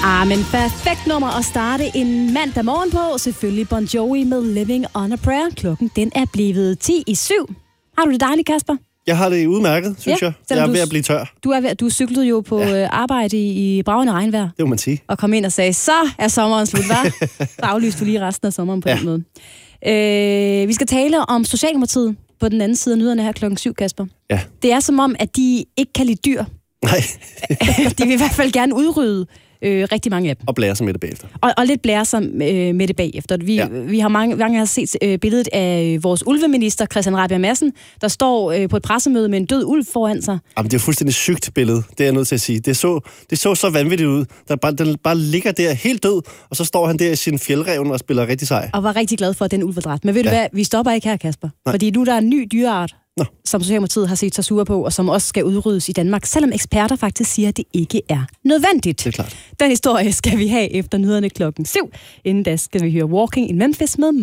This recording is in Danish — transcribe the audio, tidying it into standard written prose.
Men perfekt nummer at starte en mandag morgen på. Selvfølgelig Bon Jovi med Living on a Prayer. Klokken den er blevet 10:07. Har du det dejligt, Kasper? Jeg har det udmærket, synes jeg. Jeg er ved at blive tør. Du cyklede jo på arbejde i bragende regnvejr. Det må man sige. Og kom ind og sagde, så er sommeren slut, hva'? Så aflyste du lige resten af sommeren på den måde. Vi skal tale om Socialdemokratiet på den anden side af nyhederne her klokken 7, Kasper. Ja. Det er som om, at de ikke kan lide dyr. Nej. De vil i hvert fald gerne udrydde rigtig mange af dem. Og blære sig med det bagefter. Og lidt blære sig med det bagefter. Vi har mange gange set billedet af vores ulveminister, Christian Rabjerg Madsen, der står på et pressemøde med en død ulv foran sig. Jamen, det er fuldstændig sygt billede, det er jeg nødt til at sige. Det så vanvittigt ud. Den bare ligger der helt død, og så står han der i sin fjeldrevn og spiller rigtig sej. Og var rigtig glad for, at den ulv var dræbt. Men ved du hvad, vi stopper ikke her, Kasper. Nej. Fordi nu der er en ny dyreart, som Socialdemokratiet har set sig sure på, og som også skal udryddes i Danmark, selvom eksperter faktisk siger, at det ikke er nødvendigt. Det er klart. Den historie skal vi have efter nyhederne klokken 7. Inden da skal vi høre Walking in Memphis med